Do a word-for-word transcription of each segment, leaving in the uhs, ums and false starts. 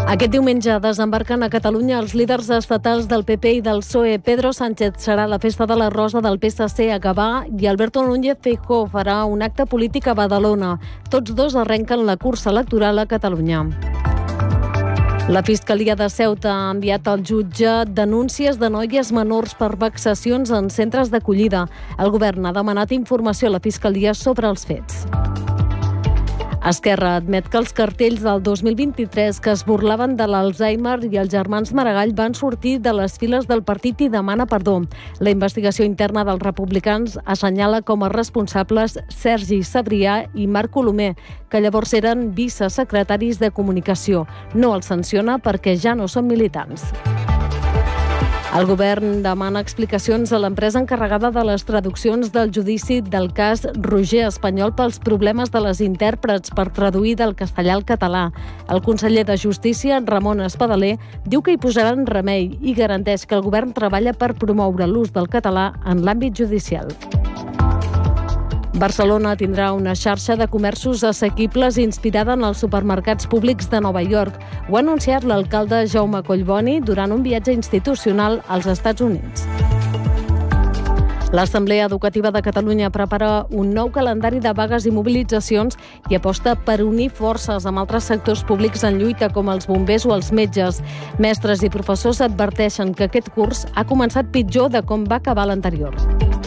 Aquest diumenge desembarquen a Catalunya els líders estatals del P P i del P S O E. Pedro Sánchez serà a la Festa de la Rosa del P S C a Gavà i Alberto Núñez Feijóo farà un acte polític a Badalona. Tots dos arrenquen la cursa electoral a Catalunya. La Fiscalia de Ceuta ha enviat al jutge denúncies de noies menors per vexacions en centres d'acollida. El govern ha demanat informació a la Fiscalia sobre els fets. Esquerra admet que els cartells del dos mil vint-i-tres que es burlaven de l'Alzheimer i els germans Maragall van sortir de les files del partit i demana perdó. La investigació interna dels republicans assenyala com a responsables Sergi Sabrià i Marc Colomer, que llavors eren vicesecretaris de Comunicació. No els sanciona perquè ja no són militants. El govern demana explicacions a l'empresa encarregada de les traduccions del judici del cas Roger Espanyol pels problemes de les intèrprets per traduir del castellà al català. El conseller de Justícia, Ramon Espadaler, diu que hi posaran remei i garanteix que el govern treballa per promoure l'ús del català en l'àmbit judicial. Barcelona tindrà una xarxa de comerços assequibles inspirada en els supermercats públics de Nova York. Ho ha anunciat l'alcalde Jaume Collboni durant un viatge institucional als Estats Units. L'Assemblea Educativa de Catalunya prepara un nou calendari de vagues i mobilitzacions i aposta per unir forces amb altres sectors públics en lluita com els bombers o els metges. Mestres i professors adverteixen que aquest curs ha començat pitjor de com va acabar l'anterior.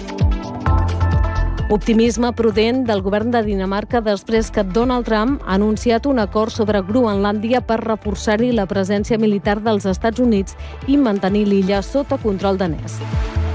Optimisme prudent del govern de Dinamarca després que Donald Trump ha anunciat un acord sobre Groenlàndia per reforçar-hi la presència militar dels Estats Units i mantenir l'illa sota control danès.